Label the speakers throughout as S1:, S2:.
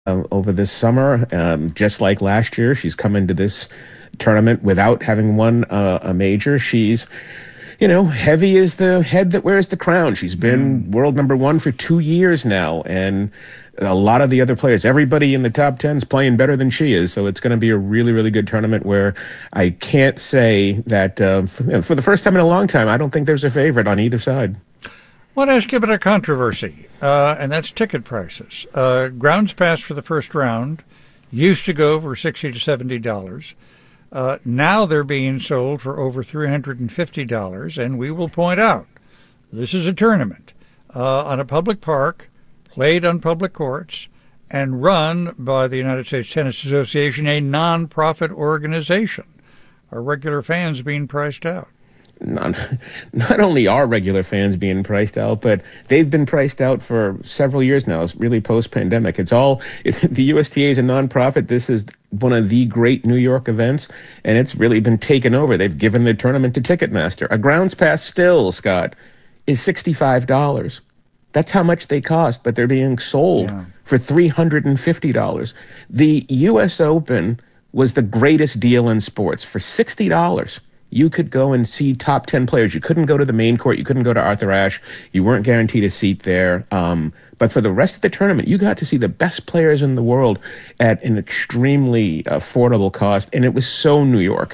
S1: over this summer. Just like last year, she's come into this tournament without having won a major. She's, heavy as the head that wears the crown. She's been world number one for 2 years now, and a lot of the other players, everybody in the top 10 is playing better than she is. So it's going to be a really, really good tournament where I can't say that for the first time in a long time, I don't think there's a favorite on either side.
S2: I want to ask you about a controversy, and that's ticket prices. Grounds pass for the first round used to go for $60 to $70. Now they're being sold for over $350, and we will point out this is a tournament on a public park, played on public courts, and run by the United States Tennis Association, a non-profit organization. Are regular fans being priced out?
S1: Not only are regular fans being priced out, but they've been priced out for several years now. It's really post-pandemic. The USTA is a nonprofit. This is one of the great New York events, and it's really been taken over. They've given the tournament to Ticketmaster. A grounds pass still, Scott, is $65. That's how much they cost, but they're being sold for $350. The U.S. Open was the greatest deal in sports. For $60, you could go and see top 10 players. You couldn't go to the main court. You couldn't go to Arthur Ashe. You weren't guaranteed a seat there. But for the rest of the tournament, you got to see the best players in the world at an extremely affordable cost. And it was so New York.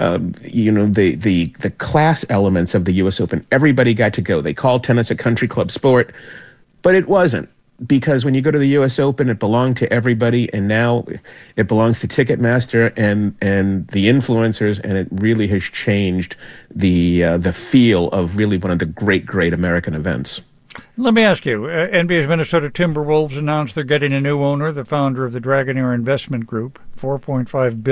S1: The class elements of the U.S. Open, everybody got to go. They called tennis a country club sport, but it wasn't. Because when you go to the U.S. Open, it belonged to everybody, and now it belongs to Ticketmaster and the influencers, and it really has changed the feel of really one of the great American events.
S2: Let me ask you, NBA's Minnesota Timberwolves announced they're getting a new owner, the founder of the Dragonair Investment Group, $4.5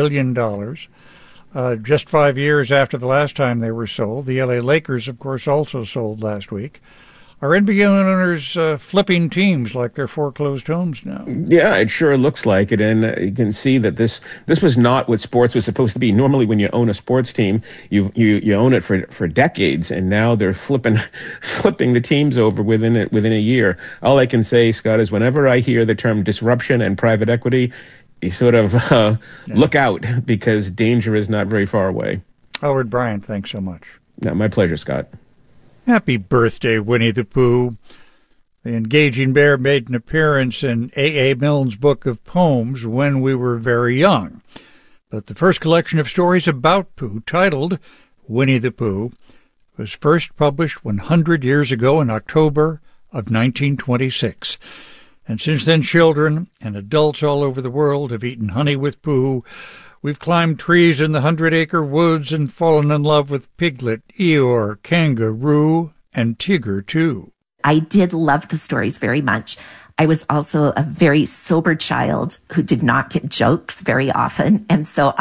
S2: billion, just 5 years after the last time they were sold. The LA Lakers, of course, also sold last week. Are NBA owners flipping teams like they're foreclosed homes now?
S1: Yeah, it sure looks like it, and you can see that this was not what sports was supposed to be. Normally, when you own a sports team, you own it for decades, and now they're flipping the teams over within a year. All I can say, Scott, is whenever I hear the term disruption and private equity, you sort of look out, because danger is not very far away.
S2: Howard Bryant, thanks so much.
S1: No, my pleasure, Scott.
S2: Happy birthday, Winnie the Pooh. The engaging bear made an appearance in A.A. Milne's book of poems, When We Were Very Young. But the first collection of stories about Pooh, titled Winnie the Pooh, was first published 100 years ago in October of 1926. And since then, children and adults all over the world have eaten honey with Pooh. We've climbed trees in the 100-acre woods and fallen in love with Piglet, Eeyore, Kangaroo, and Tigger, too.
S3: I did love the stories very much. I was also a very sober child who did not get jokes very often. And so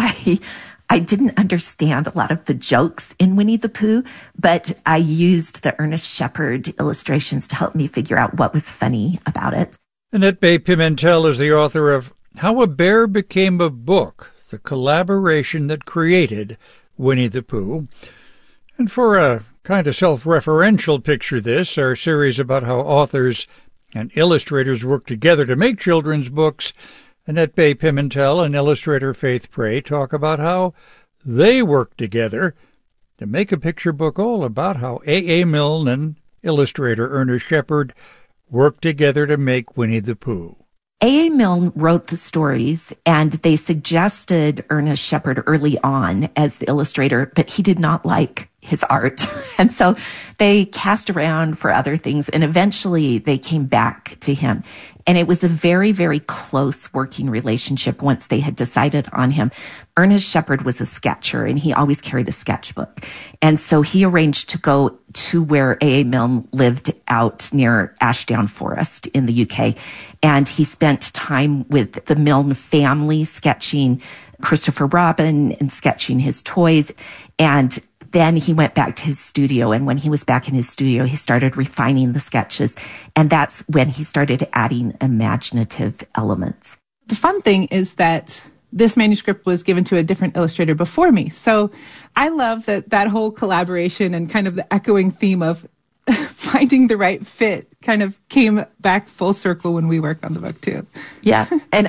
S3: I didn't understand a lot of the jokes in Winnie the Pooh, but I used the Ernest Shepard illustrations to help me figure out what was funny about it.
S2: Annette Bay Pimentel is the author of How a Bear Became a Book, the collaboration that created Winnie the Pooh. And for a kind of self-referential picture this, our series about how authors and illustrators work together to make children's books, Annette Bay Pimentel and illustrator Faith Prey talk about how they work together to make a picture book all about how A.A. Milne and illustrator Ernest Shepard worked together to make Winnie the Pooh.
S3: A.A. Milne wrote the stories, and they suggested Ernest Shepard early on as the illustrator, but he did not like his art. And so they cast around for other things, and eventually they came back to him. And it was a very, very close working relationship once they had decided on him. Ernest Shepard was a sketcher, and he always carried a sketchbook. And so he arranged to go to where A.A. Milne lived out near Ashdown Forest in the UK. And he spent time with the Milne family sketching Christopher Robin and sketching his toys. And then he went back to his studio. And when he was back in his studio, he started refining the sketches. And that's when he started adding imaginative elements.
S4: The fun thing is that this manuscript was given to a different illustrator before me. So I love that whole collaboration and kind of the echoing theme of finding the right fit kind of came back full circle when we worked on the book too.
S3: Yeah. And